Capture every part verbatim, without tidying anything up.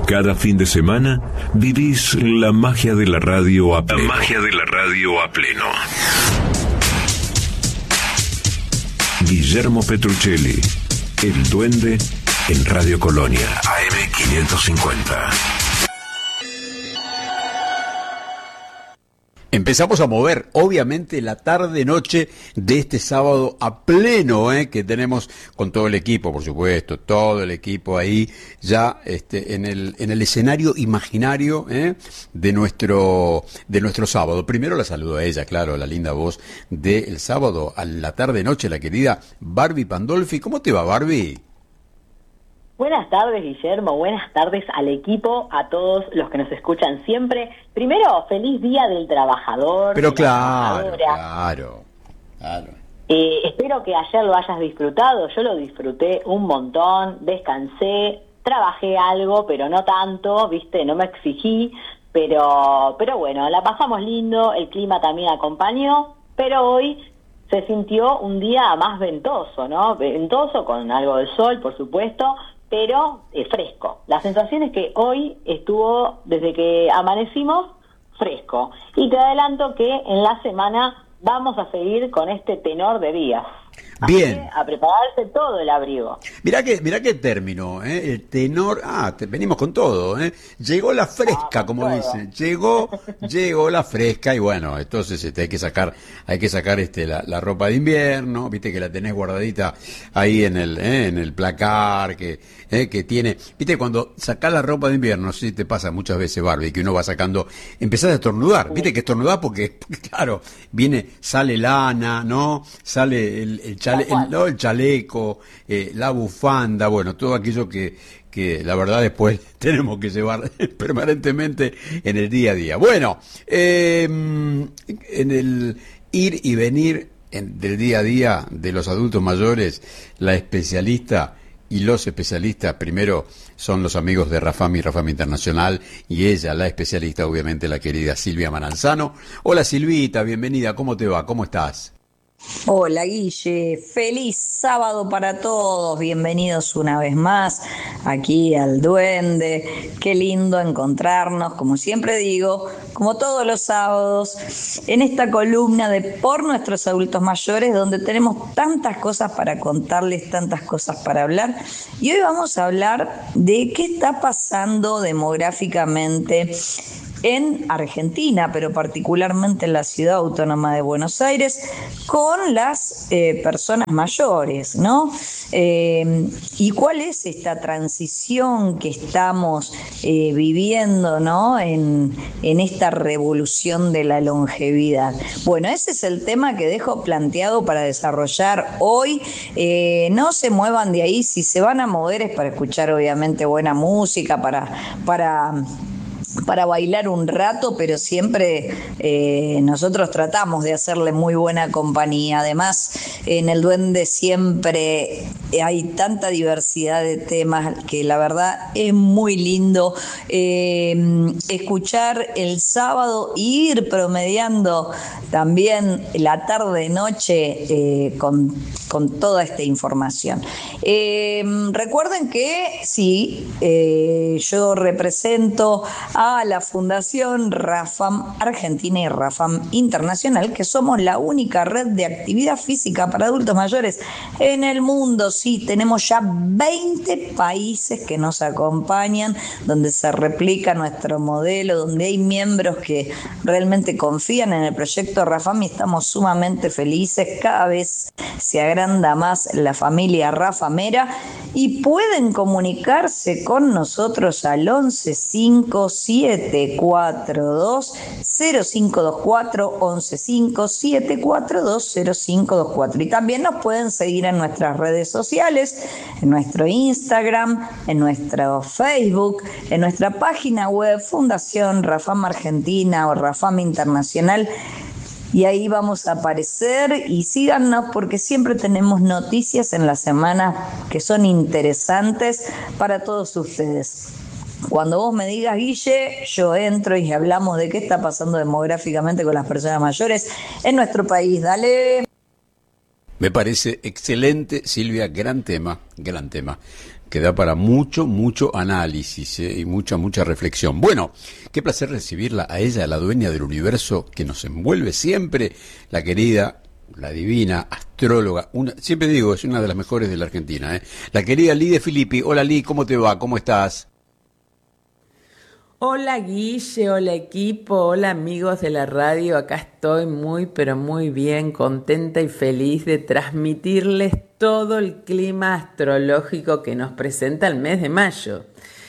Cada fin de semana vivís la magia de la radio a pleno. La magia de la radio a pleno. Guillermo Petruccelli, El Duende, en Radio Colonia, A M quinientos cincuenta. Empezamos a mover, obviamente, la tarde-noche de este sábado a pleno, ¿eh? Que tenemos con todo el equipo, por supuesto, todo el equipo ahí ya este, en el en el escenario imaginario, ¿eh? de nuestro de nuestro sábado. Primero la saludo a ella, claro, la linda voz del sábado a la tarde-noche, la querida Barbie Pandolfi. ¿Cómo te va, Barbie? Buenas tardes, Guillermo, buenas tardes al equipo, a todos los que nos escuchan siempre. Primero, feliz Día del Trabajador. Pero de claro, claro, claro. Eh, espero que ayer lo hayas disfrutado, yo lo disfruté un montón, descansé, trabajé algo, pero no tanto, viste, no me exigí, pero, pero bueno, la pasamos lindo, el clima también acompañó, pero hoy se sintió un día más ventoso, ¿no? Ventoso, con algo de sol, por supuesto, pero eh, fresco. La sensación es que hoy estuvo, desde que amanecimos, fresco. Y te adelanto que en la semana vamos a seguir con este tenor de días. Bien. Así que a prepararse todo el abrigo. Mirá que, mirá qué término, ¿eh? El tenor, ah, te, venimos con todo, ¿eh? Llegó la fresca, ah, como todo. Dicen, llegó, llegó la fresca y bueno, entonces este, hay que sacar, hay que sacar este la, la ropa de invierno, viste que la tenés guardadita ahí en el, ¿eh? en el placar, que, ¿eh? que tiene, viste cuando sacás la ropa de invierno, no sé si te pasa muchas veces, Barbie, que uno va sacando, empezás a estornudar, viste que estornudás porque, claro, viene, sale lana, ¿no? Sale el, el chale, el, no, el chaleco, eh, la bufanda, bueno, todo aquello que, que la verdad después tenemos que llevar permanentemente en el día a día. Bueno, eh, en el ir y venir en, del día a día de los adultos mayores, la especialista y los especialistas, primero son los amigos de Rafami, Rafami Internacional, y ella, la especialista, obviamente, la querida Silvia Mananzano. Hola Silvita, bienvenida, ¿cómo te va? ¿Cómo estás? Hola Guille, feliz sábado para todos, bienvenidos una vez más aquí al Duende, qué lindo encontrarnos, como siempre digo, como todos los sábados, en esta columna de Por Nuestros Adultos Mayores, donde tenemos tantas cosas para contarles, tantas cosas para hablar, y hoy vamos a hablar de qué está pasando demográficamente en Argentina, pero particularmente en la Ciudad Autónoma de Buenos Aires, con las eh, personas mayores, ¿no? Eh, ¿Y cuál es esta transición que estamos eh, viviendo, ¿no? En, en esta revolución de la longevidad. Bueno, ese es el tema que dejo planteado para desarrollar hoy. Eh, no se muevan de ahí, si se van a mover es para escuchar obviamente buena música, para... para para bailar un rato, pero siempre eh, nosotros tratamos de hacerle muy buena compañía. Además, en el Duende siempre hay tanta diversidad de temas que la verdad es muy lindo eh, escuchar el sábado e ir promediando también la tarde-noche eh, con, con toda esta información. Eh, recuerden que sí, eh, yo represento a la Fundación Rafam Argentina y Rafam Internacional, que somos la única red de actividad física para adultos mayores en el mundo. Sí, tenemos ya veinte países que nos acompañan, donde se replica nuestro modelo, donde hay miembros que realmente confían en el proyecto Rafam y estamos sumamente felices. Cada vez se agranda más la familia rafamera y pueden comunicarse con nosotros al once cinco siete cuatro dos cero cinco dos cuatro, once cinco siete cuatro dos cero cinco dos cuatro. Y también nos pueden seguir en nuestras redes sociales, en nuestro Instagram, en nuestro Facebook, en nuestra página web Fundación Rafam Argentina o Rafam Internacional. Y ahí vamos a aparecer y síganos porque siempre tenemos noticias en la semana que son interesantes para todos ustedes. Cuando vos me digas, Guille, yo entro y hablamos de qué está pasando demográficamente con las personas mayores en nuestro país. Dale. Me parece excelente, Silvia, gran tema, gran tema, que da para mucho, mucho análisis ¿eh? y mucha, mucha reflexión. Bueno, qué placer recibirla a ella, la dueña del universo que nos envuelve siempre, la querida, la divina, astróloga, una, siempre digo, es una de las mejores de la Argentina, ¿eh? La querida Lee de Filippi. Hola Lee, ¿cómo te va? ¿Cómo estás? Hola Guille, hola equipo, hola amigos de la radio, acá estoy muy pero muy bien, contenta y feliz de transmitirles todo el clima astrológico que nos presenta el mes de mayo.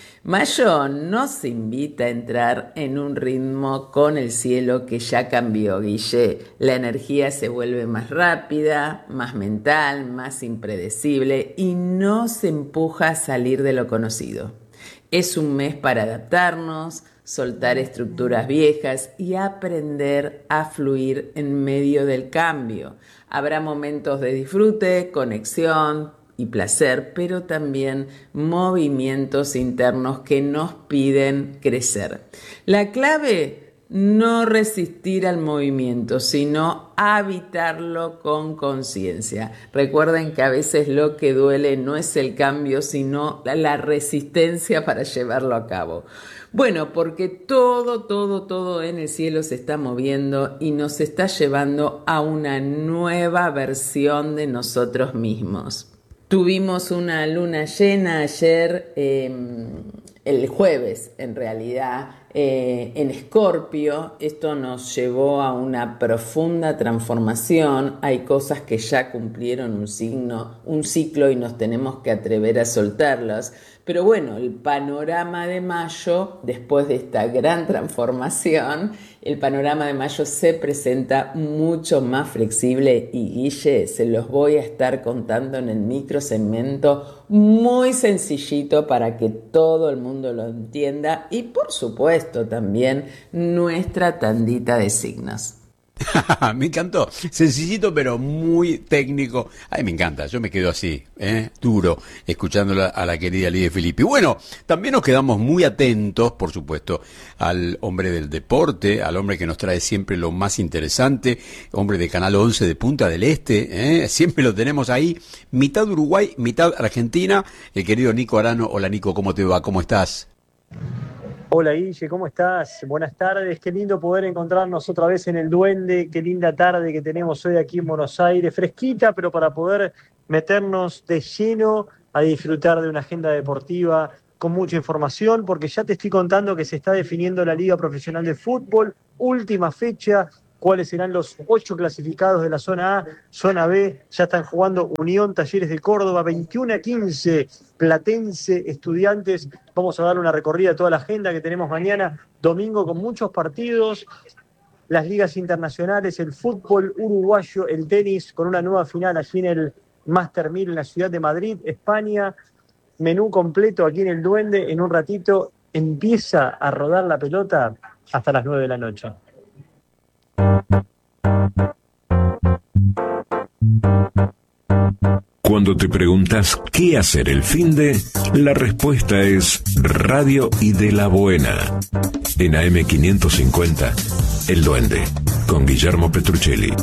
Mayo nos invita a entrar en un ritmo con el cielo que ya cambió, Guille. La energía se vuelve más rápida, más mental, más impredecible y nos empuja a salir de lo conocido. Es un mes para adaptarnos, soltar estructuras viejas y aprender a fluir en medio del cambio. Habrá momentos de disfrute, conexión y placer, pero también movimientos internos que nos piden crecer. La clave, no resistir al movimiento, sino habitarlo con conciencia. Recuerden que a veces lo que duele no es el cambio, sino la resistencia para llevarlo a cabo. Bueno, porque todo, todo, todo en el cielo se está moviendo y nos está llevando a una nueva versión de nosotros mismos. Tuvimos una luna llena ayer, eh, el jueves en realidad, eh, en Escorpio. Esto nos llevó a una profunda transformación. Hay cosas que ya cumplieron un signo, un ciclo y nos tenemos que atrever a soltarlas. Pero bueno, el panorama de mayo, después de esta gran transformación, el panorama de mayo se presenta mucho más flexible y Guille, se los voy a estar contando en el micro segmento muy sencillito para que todo el mundo lo entienda y por supuesto también nuestra tandita de signos. Me encantó, sencillito pero muy técnico. Ay, me encanta, yo me quedo así, ¿eh? duro, escuchándola a la querida Lee de Filippi. Bueno, también nos quedamos muy atentos, por supuesto, al hombre del deporte, al hombre que nos trae siempre lo más interesante, hombre de Canal once de Punta del Este, ¿eh? siempre lo tenemos ahí, mitad Uruguay, mitad Argentina, el querido Nico Arano. Hola Nico, ¿cómo te va? ¿Cómo estás? Hola Guille, ¿cómo estás? Buenas tardes, qué lindo poder encontrarnos otra vez en el Duende, qué linda tarde que tenemos hoy aquí en Buenos Aires, fresquita, pero para poder meternos de lleno a disfrutar de una agenda deportiva con mucha información, porque ya te estoy contando que se está definiendo la Liga Profesional de Fútbol, última fecha, cuáles serán los ocho clasificados de la zona A, zona B, ya están jugando Unión, Talleres de Córdoba, veintiuno a quince, Platense, Estudiantes. Vamos a dar una recorrida a toda la agenda que tenemos mañana, domingo, con muchos partidos, las ligas internacionales, el fútbol uruguayo, el tenis, con una nueva final allí en el Master mil en la ciudad de Madrid, España, menú completo aquí en el Duende. En un ratito empieza a rodar la pelota hasta las nueve de la noche. Cuando te preguntas qué hacer el finde, la respuesta es Radio y de la Buena. En A M quinientos cincuenta, El Duende, con Guillermo Petruccelli.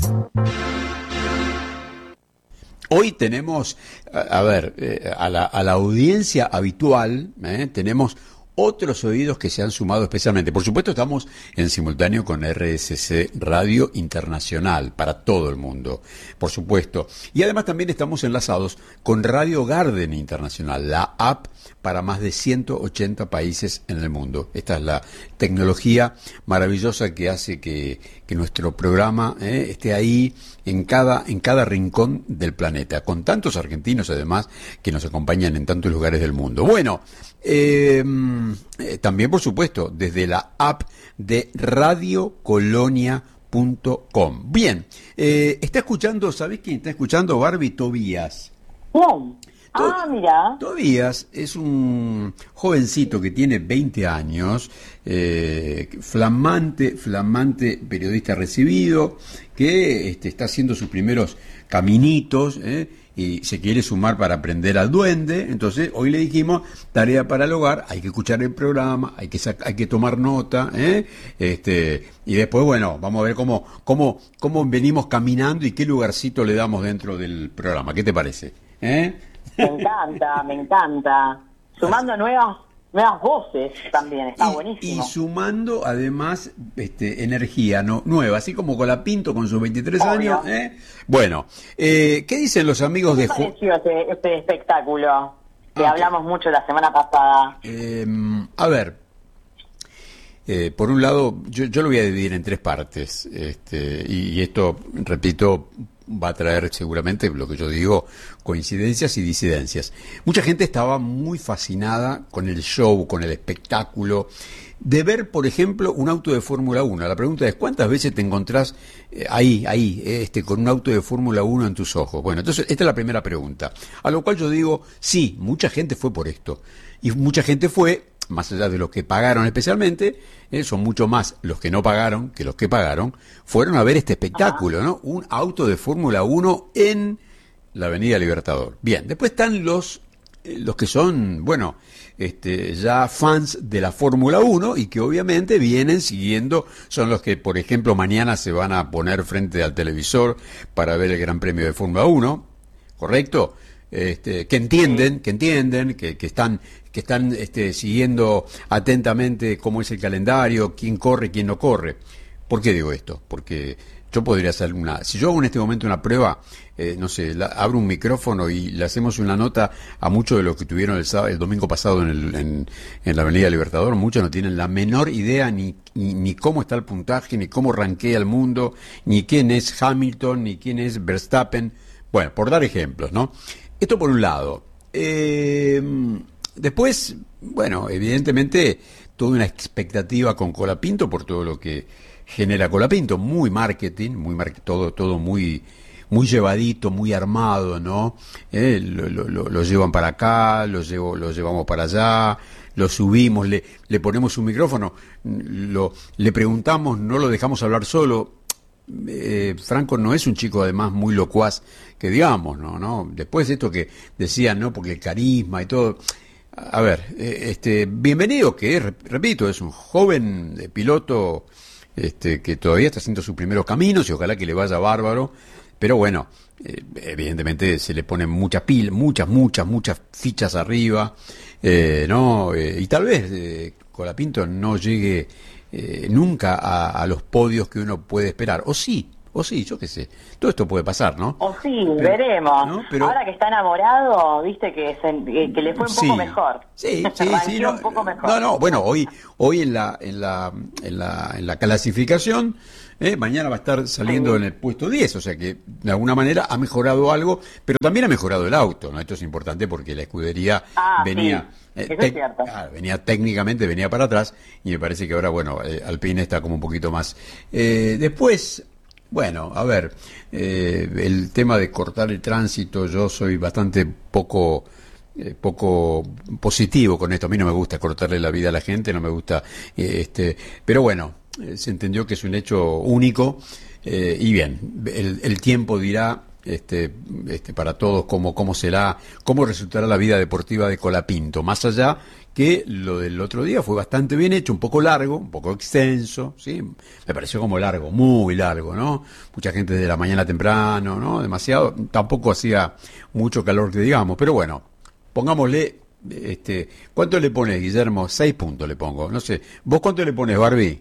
Hoy tenemos, a, a ver, eh, a, la, a la audiencia habitual, eh, tenemos otros oídos que se han sumado especialmente. Por supuesto, estamos en simultáneo con R S C Radio Internacional para todo el mundo, por supuesto. Y además también estamos enlazados con Radio Garden Internacional, la app para más de ciento ochenta países en el mundo. Esta es la tecnología maravillosa que hace que, que nuestro programa eh, esté ahí en cada, en cada rincón del planeta, con tantos argentinos además que nos acompañan en tantos lugares del mundo. Bueno, eh, eh, también por supuesto desde la app de radio colonia punto com. Bien, eh, está escuchando, ¿sabés quién está escuchando? Barbie Tobías. Bien. Ah, mira. Tobías es un jovencito que tiene veinte años, eh, flamante, flamante periodista recibido, que este, está haciendo sus primeros caminitos, eh, y se quiere sumar para aprender al duende. Entonces hoy le dijimos, tarea para el hogar, hay que escuchar el programa, hay que sac- hay que tomar nota, ¿eh? este y después, bueno, vamos a ver cómo, cómo, cómo venimos caminando y qué lugarcito le damos dentro del programa. ¿Qué te parece? ¿Eh? Me encanta, me encanta. Sumando nuevas nuevas voces también, está y, buenísimo. Y sumando además este, energía no, nueva, así como Colapinto con sus veintitrés Obvio. años. ¿eh? Bueno, eh, ¿qué dicen los amigos ¿Qué de te Ju- pareció este, este espectáculo que Ah, hablamos mucho la semana pasada? Eh, a ver, eh, por un lado, yo, yo lo voy a dividir en tres partes, este, y, y esto, repito, va a traer seguramente lo que yo digo, coincidencias y disidencias. Mucha gente estaba muy fascinada con el show, con el espectáculo, de ver, por ejemplo, un auto de Fórmula uno. La pregunta es, ¿cuántas veces te encontrás eh, ahí, ahí, este, con un auto de Fórmula uno en tus ojos? Bueno, entonces, esta es la primera pregunta. A lo cual yo digo, sí, mucha gente fue por esto. Y mucha gente fue, más allá de los que pagaron especialmente, eh, son mucho más los que no pagaron que los que pagaron, fueron a ver este espectáculo, Ajá. ¿no? Un auto de Fórmula uno en la Avenida Libertador. Bien, después están los, eh, los que son, bueno, este, ya fans de la Fórmula uno y que obviamente vienen siguiendo, son los que, por ejemplo, mañana se van a poner frente al televisor para ver el Gran Premio de Fórmula uno, ¿correcto? Este, que entienden, que entienden, que, que están, que están este, siguiendo atentamente cómo es el calendario, quién corre, quién no corre. ¿Por qué digo esto? Porque yo podría hacer una, si yo hago en este momento una prueba, eh, no sé, la, abro un micrófono y le hacemos una nota a muchos de los que tuvieron el, sábado, el domingo pasado en, el, en, en la Avenida Libertador, muchos no tienen la menor idea ni, ni, ni cómo está el puntaje, ni cómo rankea el mundo, ni quién es Hamilton, ni quién es Verstappen. Bueno, por dar ejemplos, ¿no? Esto por un lado. Eh, después, bueno, evidentemente, toda una expectativa con Colapinto por todo lo que genera Colapinto. Muy marketing, muy mar- todo, todo muy, muy llevadito, muy armado, ¿no? Eh, lo, lo, lo, lo llevan para acá, lo, llevo, lo llevamos para allá, lo subimos, le, le ponemos un micrófono, lo, le preguntamos, no lo dejamos hablar solo. Eh, Franco no es un chico además muy locuaz que digamos, ¿no? ¿no? Después de esto que decían, ¿no? Porque el carisma y todo. A ver, eh, este, bienvenido que es, repito, es un joven eh, piloto este, que todavía está haciendo sus primeros caminos y ojalá que le vaya bárbaro, pero bueno, eh, evidentemente se le ponen muchas pilas, muchas, muchas, muchas fichas arriba, eh, ¿no? Eh, y tal vez eh, Colapinto no llegue Eh, nunca a, a los podios que uno puede esperar. O sí, o sí, yo qué sé. Todo esto puede pasar, ¿no? O sí, Pero- veremos. ¿no? Pero- Ahora que está enamorado, viste que, se- que que le fue un poco Sí. mejor. Sí, sí, sí. Ranqueó No, un poco mejor. no, no, bueno, hoy, hoy en la, en la, en la, en la clasificación, eh, mañana va a estar saliendo Sí. en el puesto diez, o sea que de alguna manera ha mejorado algo, pero también ha mejorado el auto, ¿no? Esto es importante porque la escudería Ah, venía, sí. eh, Eso tec- es cierto. ah, venía técnicamente, venía para atrás, y me parece que ahora, bueno, eh, Alpine está como un poquito más. Eh, después, bueno, a ver, eh, el tema de cortar el tránsito, yo soy bastante poco eh, poco positivo con esto. A mí no me gusta cortarle la vida a la gente, no me gusta, eh, este, pero bueno, eh, se entendió que es un hecho único, eh, y bien, el, el tiempo dirá, este, este, para todos cómo, cómo será, cómo resultará la vida deportiva de Colapinto, más allá que lo del otro día fue bastante bien hecho, un poco largo, un poco extenso, ¿sí? Me pareció como largo, muy largo, ¿no? Mucha gente de la mañana temprano, ¿no? Demasiado, tampoco hacía mucho calor que digamos, pero bueno, pongámosle, este, ¿cuánto le pones, Guillermo? Seis puntos le pongo, no sé. ¿Vos cuánto le pones, Barbie?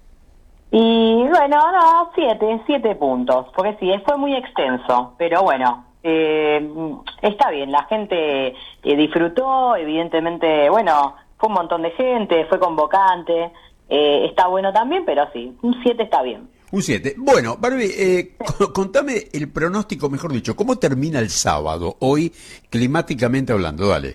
Y bueno, no, siete, siete puntos, porque sí, fue muy extenso, pero bueno, eh, está bien, la gente eh, disfrutó, evidentemente, bueno, fue un montón de gente, fue convocante, eh, está bueno también, pero sí, un siete está bien. Un siete. Bueno, Barbie, eh, co- contame el pronóstico, mejor dicho, ¿cómo termina el sábado, hoy, climáticamente hablando? Dale.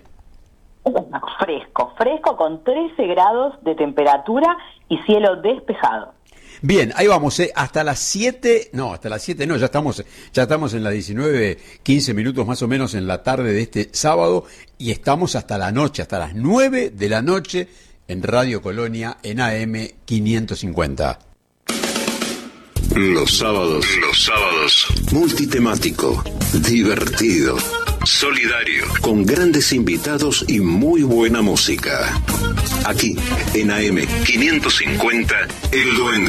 Fresco, fresco con trece grados de temperatura y cielo despejado. Bien, ahí vamos, ¿eh? Hasta las siete, no, hasta las siete no, ya estamos, ya estamos en las diecinueve, quince minutos más o menos en la tarde de este sábado y estamos hasta la noche, hasta las nueve de la noche en Radio Colonia en A M quinientos cincuenta. Los sábados, los sábados, multitemático, divertido, solidario, con grandes invitados y muy buena música. Aquí, en A M quinientos cincuenta, El Duende.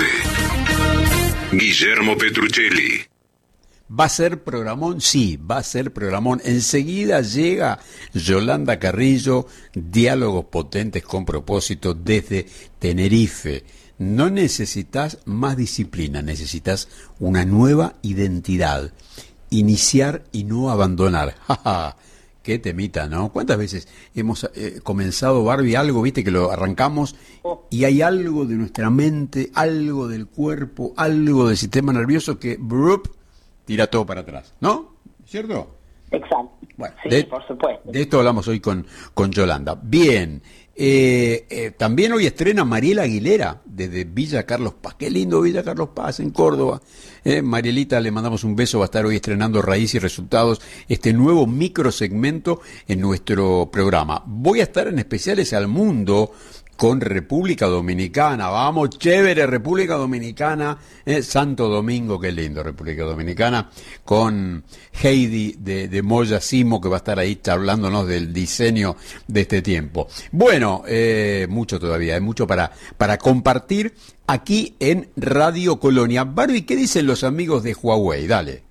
Guillermo Petruccelli. ¿Va a ser programón? Sí, va a ser programón. Enseguida llega Yolanda Carrillo, diálogos potentes con propósito desde Tenerife. No necesitas más disciplina, necesitas una nueva identidad. Iniciar y no abandonar. ¡Ja, qué temita, ¿no? ¿Cuántas veces hemos eh, comenzado, Barbie, algo, viste, que lo arrancamos y hay algo de nuestra mente, algo del cuerpo, algo del sistema nervioso que brup, tira todo para atrás, ¿no? ¿Cierto? Exacto. Bueno, sí, de, por supuesto. De esto hablamos hoy con, con Yolanda. Bien, eh, eh, también hoy estrena Mariela Aguilera desde Villa Carlos Paz. Qué lindo Villa Carlos Paz, en Córdoba. Eh, Marielita, le mandamos un beso, va a estar hoy estrenando Raíz y Resultados, este nuevo microsegmento en nuestro programa. Voy a estar en Especiales al Mundo con República Dominicana. Vamos, chévere, República Dominicana, eh, Santo Domingo, qué lindo, República Dominicana, con Heidi de, de Moya Simo, que va a estar ahí hablándonos del diseño de este tiempo. Bueno, eh, mucho todavía, hay mucho para, para compartir aquí en Radio Colonia. Barbie, ¿qué dicen los amigos de Huawei? Dale.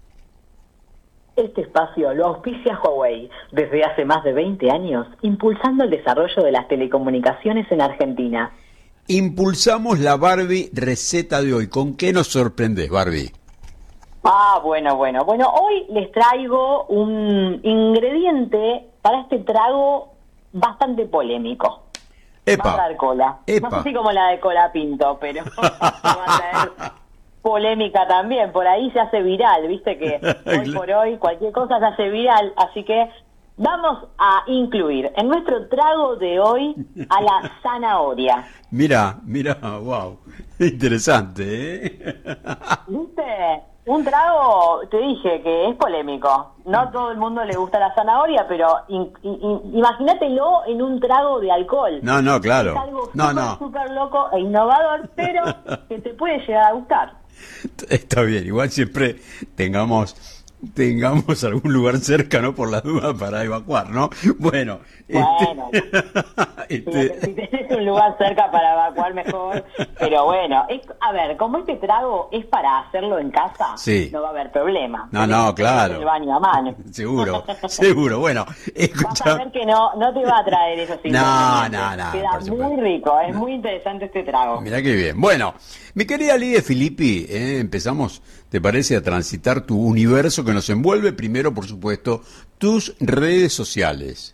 Este espacio lo auspicia Huawei desde hace más de veinte años, impulsando el desarrollo de las telecomunicaciones en Argentina. Impulsamos la Barbie receta de hoy. ¿Con qué nos sorprendes, Barbie? Ah, bueno, bueno. Bueno, hoy les traigo un ingrediente para este trago bastante polémico. Epa. Va a dar cola. Epa. No sé si como la de Cola Pinto, pero va a traer polémica también. Por ahí se hace viral, viste que hoy por hoy cualquier cosa se hace viral, así que vamos a incluir en nuestro trago de hoy a la zanahoria. Mira, mira, wow, interesante, ¿eh? ¿Viste? Un trago, te dije que es polémico. No a todo el mundo le gusta la zanahoria, pero in, in, imagínatelo en un trago de alcohol. No, no, claro. Es algo no, súper, no. súper loco e innovador, pero que te puede llegar a gustar. Está bien, igual siempre tengamos tengamos algún lugar cerca, ¿no? Por las dudas para evacuar, ¿no? Bueno. Bueno, este... si tenés un lugar cerca para evacuar mejor, pero bueno, es, a ver, como este trago es para hacerlo en casa, sí, no va a haber problema. No, no, claro. El baño a mano. Seguro, seguro. Bueno, escucha... Vas a ver que no, no te va a traer eso. No, no, no. Queda muy rico, es no. muy interesante este trago. Mirá qué bien. Bueno, mi querida Lidia Filippi, eh, empezamos, ¿te parece?, a transitar tu universo que nos envuelve. Primero, por supuesto, tus redes sociales.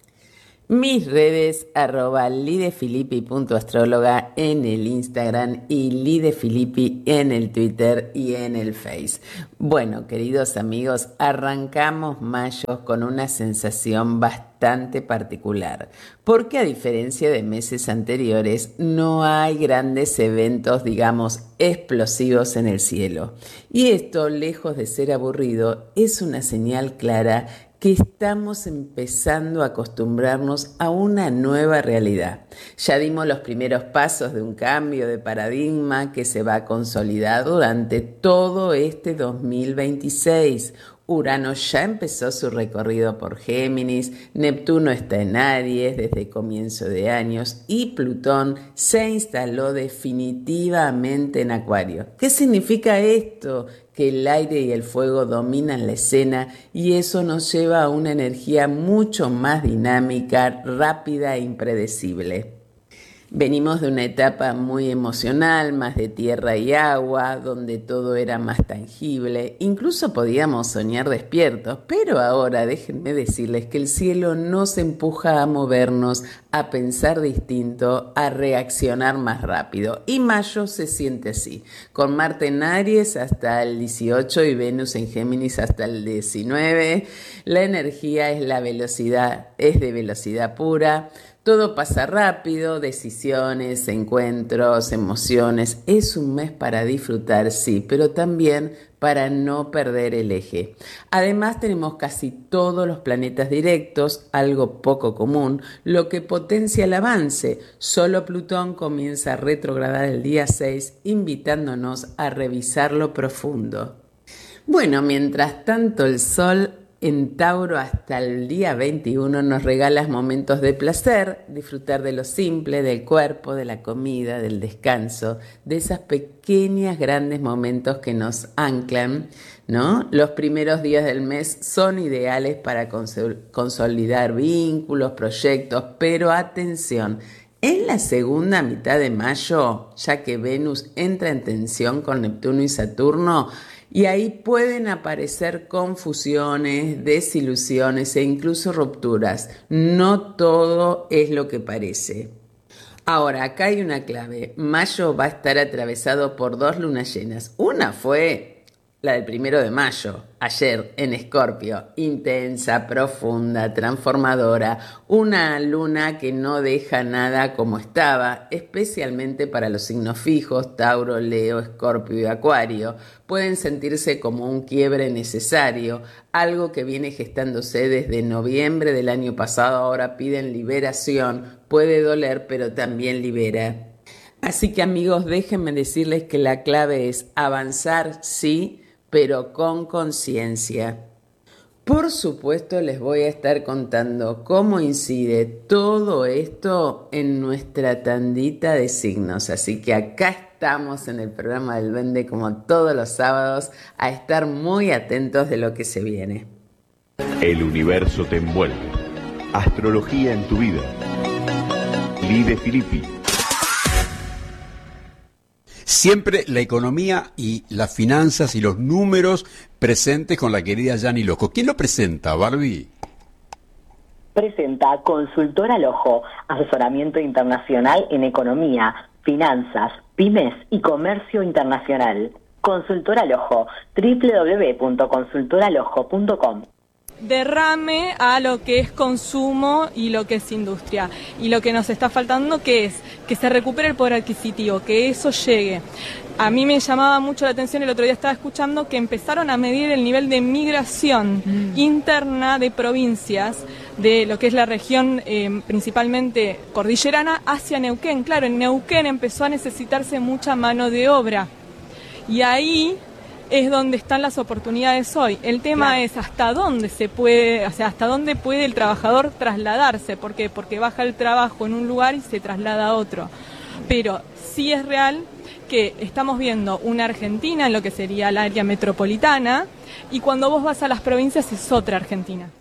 Mis redes, arroba lidefilippi.astróloga en el Instagram y lidefilippi en el Twitter y en el Face. Bueno, queridos amigos, arrancamos mayo con una sensación bastante particular, porque a diferencia de meses anteriores, no hay grandes eventos, digamos, explosivos en el cielo. Y esto, lejos de ser aburrido, es una señal clara que estamos empezando a acostumbrarnos a una nueva realidad. Ya dimos los primeros pasos de un cambio de paradigma que se va a consolidar durante todo este dos mil veintiséis. Urano ya empezó su recorrido por Géminis, Neptuno está en Aries desde comienzo de años y Plutón se instaló definitivamente en Acuario. ¿Qué significa esto? Que el aire y el fuego dominan la escena y eso nos lleva a una energía mucho más dinámica, rápida e impredecible. Venimos de una etapa muy emocional, más de tierra y agua, donde todo era más tangible, incluso podíamos soñar despiertos, pero ahora déjenme decirles que el cielo nos empuja a movernos, a pensar distinto, a reaccionar más rápido. Y mayo se siente así, con Marte en Aries hasta el dieciocho y Venus en Géminis hasta el diecinueve. La energía es la velocidad, es de velocidad pura. Todo pasa rápido, decisiones, encuentros, emociones. Es un mes para disfrutar, sí, pero también para no perder el eje. Además tenemos casi todos los planetas directos, algo poco común, lo que potencia el avance. Solo Plutón comienza a retrogradar el día seis, invitándonos a revisar lo profundo. Bueno, mientras tanto el Sol en Tauro hasta el día veintiuno nos regala momentos de placer, disfrutar de lo simple, del cuerpo, de la comida, del descanso, de esas pequeñas grandes momentos que nos anclan, ¿no? Los primeros días del mes son ideales para consol- consolidar vínculos, proyectos, pero atención, en la segunda mitad de mayo, ya que Venus entra en tensión con Neptuno y Saturno, y ahí pueden aparecer confusiones, desilusiones e incluso rupturas. No todo es lo que parece. Ahora, acá hay una clave. Mayo va a estar atravesado por dos lunas llenas. Una fue la del primero de mayo, ayer en Escorpio, intensa, profunda, transformadora, una luna que no deja nada como estaba, especialmente para los signos fijos, Tauro, Leo, Escorpio y Acuario. Pueden sentirse como un quiebre necesario, algo que viene gestándose desde noviembre del año pasado, ahora piden liberación, puede doler, pero también libera. Así que amigos, déjenme decirles que la clave es avanzar, sí, pero con conciencia. Por supuesto, les voy a estar contando cómo incide todo esto en nuestra tandita de signos. Así que acá estamos en el programa del Duende, como todos los sábados, a estar muy atentos de lo que se viene. El universo te envuelve. Astrología en tu vida. Lide Filippi. Siempre la economía y las finanzas y los números presentes con la querida Yani Lojo. ¿Quién lo presenta, Barbie? Presenta Consultora Lojo, asesoramiento internacional en economía, finanzas, pymes y comercio internacional. Consultora Lojo, doble u doble u doble u punto consultora lojo punto com. Derrame a lo que es consumo y lo que es industria. Y lo que nos está faltando, ¿qué es? Que se recupere el poder adquisitivo, que eso llegue. A mí me llamaba mucho la atención, el otro día estaba escuchando que empezaron a medir el nivel de migración mm. interna de provincias de lo que es la región eh, principalmente cordillerana hacia Neuquén. Claro, en Neuquén empezó a necesitarse mucha mano de obra. Y ahí es donde están las oportunidades hoy. El tema claro. es hasta dónde se puede, o sea, hasta dónde puede el trabajador trasladarse. ¿Por qué? Porque baja el trabajo en un lugar y se traslada a otro. Pero sí es real que estamos viendo una Argentina en lo que sería el área metropolitana, y cuando vos vas a las provincias es otra Argentina.